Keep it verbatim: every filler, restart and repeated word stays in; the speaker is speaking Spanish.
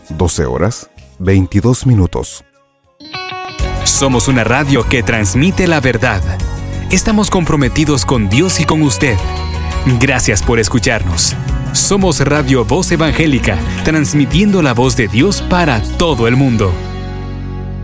doce horas, veintidós minutos. Somos una radio que transmite la verdad. Estamos comprometidos con Dios y con usted. Gracias por escucharnos. Somos Radio Voz Evangélica, transmitiendo la voz de Dios para todo el mundo.